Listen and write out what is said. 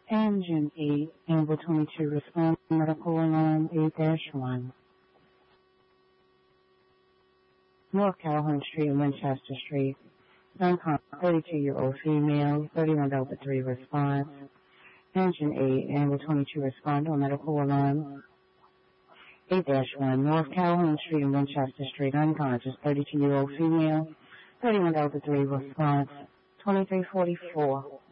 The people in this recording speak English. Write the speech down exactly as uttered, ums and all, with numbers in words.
Engine eight, Amber twenty-two, respond medical alarm eight dash one. North Calhoun Street and Winchester Street. Unconscious thirty-two-year-old female, thirty-one Delta three response. Engine eight, Amber twenty-two, respond on medical alarm eight dash one. North Calhoun Street and Winchester Street. Unconscious thirty-two-year-old female, thirty-one Delta three response. twenty-three forty-four.